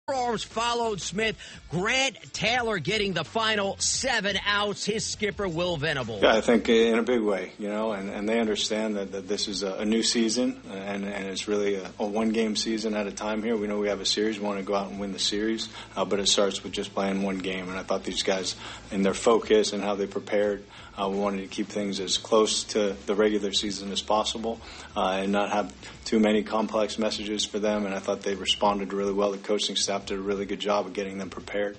Arms followed Smith. Grant Taylor getting the final 7 outs. His skipper, Will Venable. Yeah, I think in a big way, and they understand that this is a new season, and it's really a one-game season at a time here. We know we have a series. We want to go out and win the series, but it starts with just playing one game. And I thought these guys, in their focus and how they prepared, we wanted to keep things as close to the regular season as possible and not have too many complex messages for them. And I thought they responded really well. The coaching staff did a really good job of getting them prepared.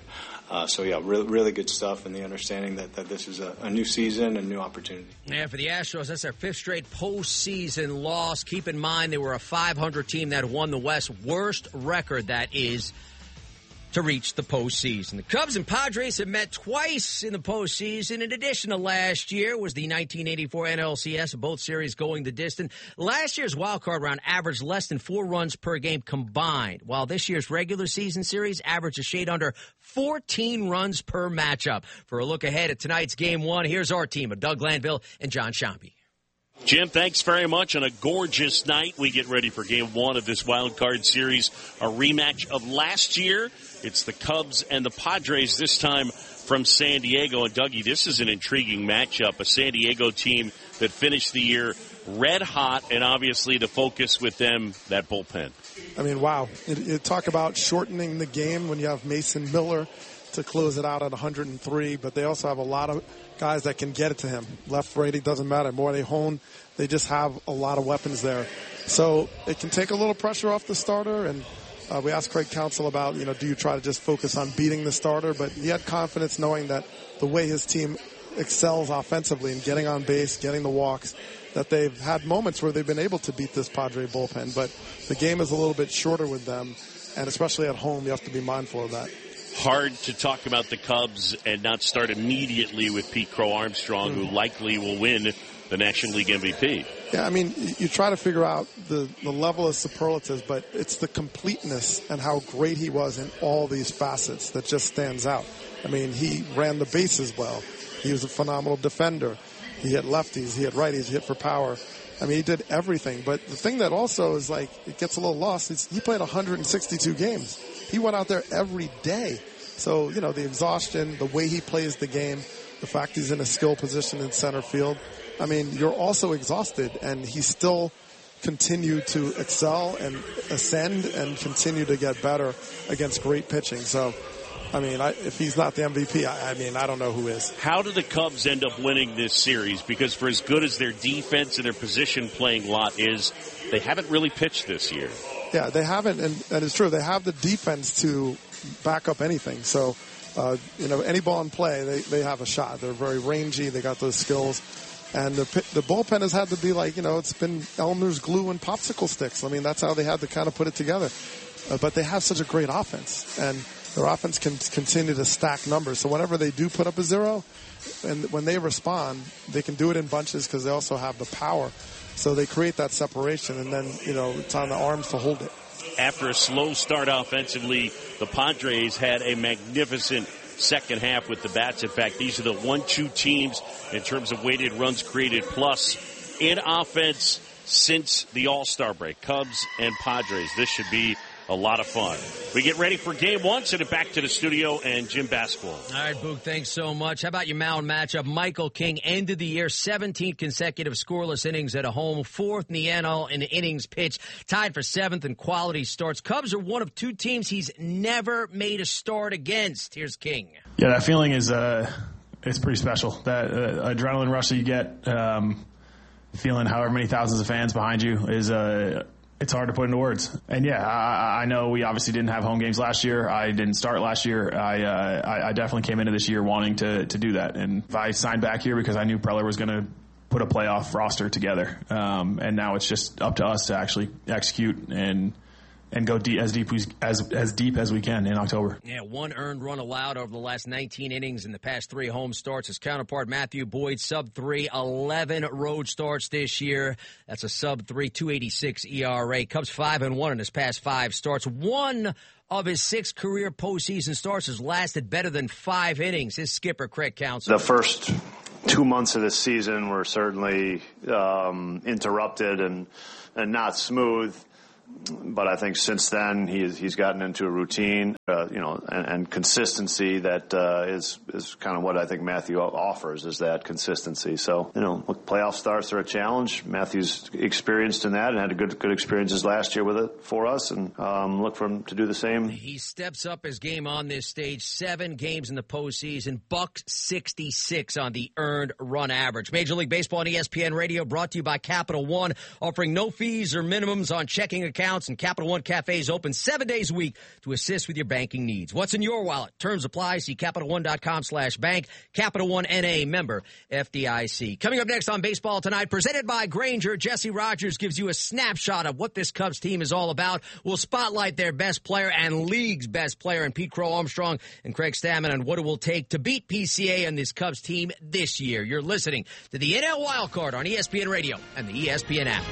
Really good stuff, and the understanding that this is a new season and new opportunity. Yeah, for the Astros, that's their 5th straight postseason loss. Keep in mind they were a .500 team that won the West. Worst record, that is, to reach the postseason. The Cubs and Padres have met twice in the postseason. In addition to last year was the 1984 NLCS, both series going the distance. Last year's wildcard round averaged less than 4 runs per game combined, while this year's regular season series averaged a shade under 14 runs per matchup. For a look ahead at tonight's Game 1, here's our team of Doug Glanville and John Shampi. Jim, thanks very much. On a gorgeous night, we get ready for Game 1 of this wild card series, a rematch of last year. It's the Cubs and the Padres, this time from San Diego. And, Dougie, this is an intriguing matchup, a San Diego team that finished the year red hot, and obviously the focus with them, that bullpen. I mean, wow. You talk about shortening the game when you have Mason Miller to close it out at 103, but they also have a lot of guys that can get it to him. Left, right, it doesn't matter. Morejon, they just have a lot of weapons there. So it can take a little pressure off the starter, and we asked Craig Counsell about, do you try to just focus on beating the starter? But he had confidence knowing that the way his team excels offensively and getting on base, getting the walks, that they've had moments where they've been able to beat this Padre bullpen. But the game is a little bit shorter with them, and especially at home, you have to be mindful of that. Hard to talk about the Cubs and not start immediately with Pete Crow Armstrong, who likely will win the National League MVP. Yeah, I mean, you try to figure out the level of superlatives, but it's the completeness and how great he was in all these facets that just stands out. I mean, he ran the bases well. He was a phenomenal defender. He hit lefties, he hit righties, he hit for power. I mean, he did everything. But the thing that also is it gets a little lost is he played 162 games. He went out there every day. So, the exhaustion, the way he plays the game, the fact he's in a skill position in center field. I mean, you're also exhausted, and he still continued to excel and ascend and continue to get better against great pitching. So, I mean, if he's not the MVP, I don't know who is. How do the Cubs end up winning this series? Because for as good as their defense and their position playing lot is, they haven't really pitched this year. Yeah, they haven't, and it's true. They have the defense to back up anything. So, any ball in play, they have a shot. They're very rangy. They got those skills. And the bullpen has had to be it's been Elmer's glue and popsicle sticks. I mean, that's how they had to kind of put it together. But they have such a great offense, and their offense can continue to stack numbers. So whenever they do put up a zero, and when they respond, they can do it in bunches because they also have the power. So they create that separation, and then, it's on the arms to hold it. After a slow start offensively, the Padres had a magnificent second half with the bats. In fact, these are the 1-2 teams in terms of weighted runs created plus in offense since the All-Star break. Cubs and Padres. This should be a lot of fun. We get ready for Game 1. Send it back to the studio and Jim Basquill. All right, Boog, thanks so much. How about your mound matchup? Michael King ended the year 17 consecutive scoreless innings at a home, 4th in the NL in innings pitched, tied for 7th in quality starts. Cubs are one of 2 teams he's never made a start against. Here's King. Yeah, that feeling is it's pretty special. That adrenaline rush that you get, feeling however many thousands of fans behind you is it's hard to put into words. And yeah, I know we obviously didn't have home games last year. I didn't start last year. I definitely came into this year wanting to do that. And I signed back here because I knew Preller was going to put a playoff roster together. And now it's just up to us to actually execute and go as deep as we can in October. Yeah, 1 earned run allowed over the last 19 innings in the past 3 home starts. His counterpart, Matthew Boyd, sub-3, 11 road starts this year. That's a sub-3, 2.86 ERA. Cubs 5-1 in his past 5 starts. 1 of his 6 career postseason starts has lasted better than 5 innings. His skipper, Craig Counsell. The first 2 months of this season were certainly interrupted and not smooth. But I think since then he's gotten into a routine, and consistency that is kind of what I think Matthew offers, is that consistency. So, look, playoff starts are a challenge. Matthew's experienced in that and had good experiences last year with it for us, and look for him to do the same. He steps up his game on this stage. 7 games in the postseason, buck 66 on the earned run average. Major League Baseball and ESPN Radio brought to you by Capital One, offering no fees or minimums on checking accounts, and Capital One Cafes open 7 days a week to assist with your banking needs. What's in your wallet? Terms apply. See CapitalOne.com/bank. Capital One NA, member FDIC. Coming up next on Baseball Tonight, presented by Grainger, Jesse Rogers gives you a snapshot of what this Cubs team is all about. We'll spotlight their best player and league's best player in Pete Crow Armstrong and Craig Stammen on what it will take to beat PCA and this Cubs team this year. You're listening to the NL Wildcard on ESPN Radio and the ESPN app.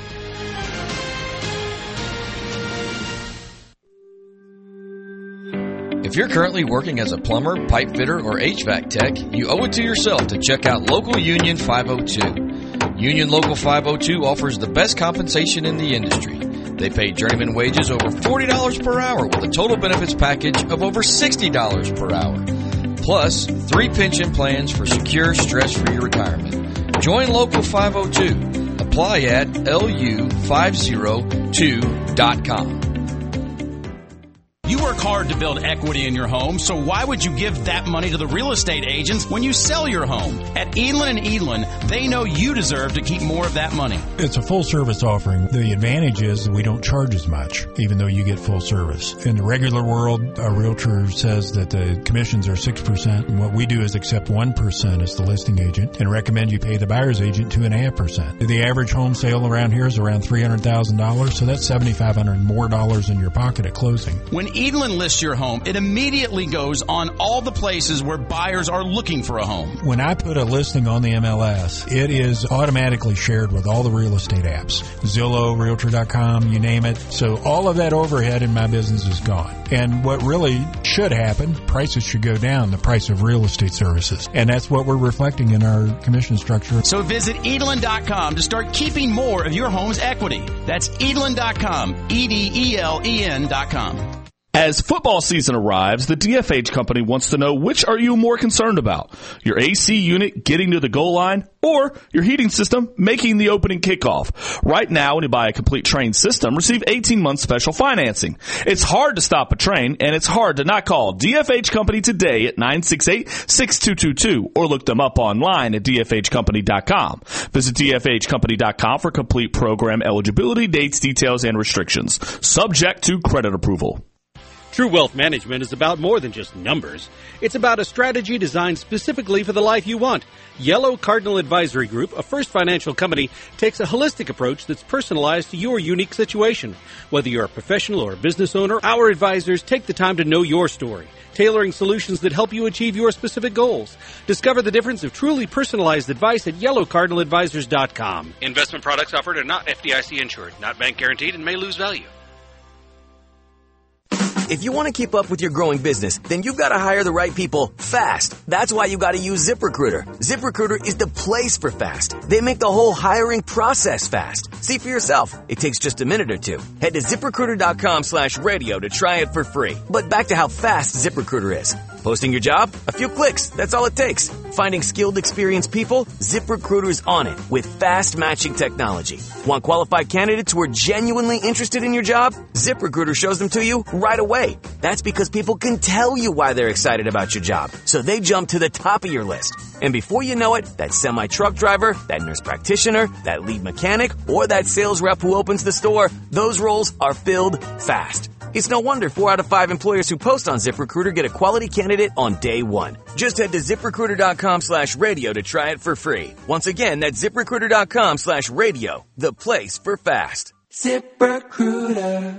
If you're currently working as a plumber, pipe fitter, or HVAC tech, you owe it to yourself to check out Local Union 502. Union Local 502 offers the best compensation in the industry. They pay journeyman wages over $40 per hour with a total benefits package of over $60 per hour. Plus, 3 pension plans for secure, stress-free retirement. Join Local 502. Apply at lu502.com. You work hard to build equity in your home, so why would you give that money to the real estate agents when you sell your home? At Edlin & Edlin, they know you deserve to keep more of that money. It's a full-service offering. The advantage is that we don't charge as much, even though you get full service. In the regular world, our realtor says that the commissions are 6%, and what we do is accept 1% as the listing agent and recommend you pay the buyer's agent 2.5%. The average home sale around here is around $300,000, so that's $7,500 more dollars in your pocket at closing. When Edlin lists your home, it immediately goes on all the places where buyers are looking for a home. When I put a listing on the MLS, it is automatically shared with all the real estate apps. Zillow, Realtor.com, you name it. So all of that overhead in my business is gone. And what really should happen, prices should go down, the price of real estate services. And that's what we're reflecting in our commission structure. So visit Edlin.com to start keeping more of your home's equity. That's Edlin.com, EDELEN.com. As football season arrives, the DFH company wants to know, which are you more concerned about? Your AC unit getting to the goal line or your heating system making the opening kickoff? Right now, when you buy a complete train system, receive 18-month special financing. It's hard to stop a train, and it's hard to not call DFH Company today at 968-6222 or look them up online at dfhcompany.com. Visit dfhcompany.com for complete program eligibility, dates, details, and restrictions. Subject to credit approval. True Wealth Management is about more than just numbers. It's about a strategy designed specifically for the life you want. Yellow Cardinal Advisory Group, a First Financial company, takes a holistic approach that's personalized to your unique situation. Whether you're a professional or a business owner, our advisors take the time to know your story, tailoring solutions that help you achieve your specific goals. Discover the difference of truly personalized advice at yellowcardinaladvisors.com. Investment products offered are not FDIC insured, not bank guaranteed, and may lose value. If you want to keep up with your growing business, then you've got to hire the right people fast. That's why you got to use ZipRecruiter. ZipRecruiter is the place for fast. They make the whole hiring process fast. See for yourself. It takes just a minute or two. Head to ZipRecruiter.com/radio to try it for free. But back to how fast ZipRecruiter is. Posting your job? A few clicks. That's all it takes. Finding skilled, experienced people? ZipRecruiter's on it with fast matching technology. Want qualified candidates who are genuinely interested in your job? ZipRecruiter shows them to you right away. That's because people can tell you why they're excited about your job, so they jump to the top of your list. And before you know it, that semi-truck driver, that nurse practitioner, that lead mechanic, or that sales rep who opens the store, those roles are filled fast. It's no wonder 4 out of 5 employers who post on ZipRecruiter get a quality candidate on day one. Just head to ZipRecruiter.com/radio to try it for free. Once again, that's ZipRecruiter.com/radio, the place for fast. ZipRecruiter.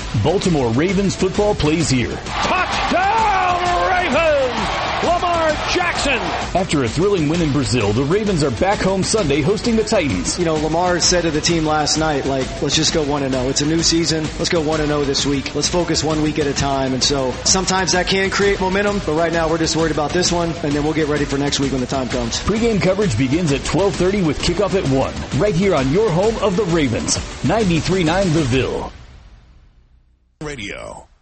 Baltimore Ravens football plays here. Touchdown, Ravens! Lamar Jackson. After a thrilling win in Brazil, the Ravens are back home Sunday hosting the Titans. You know, Lamar said to the team last night, let's just go 1-0. It's a new season. Let's go 1-0 this week. Let's focus 1 week at a time. And so sometimes that can create momentum, but right now we're just worried about this one, and then we'll get ready for next week when the time comes. Pre-game coverage begins at 12:30 with kickoff at 1, right here on your home of the Ravens, 93.9 The Ville. Radio.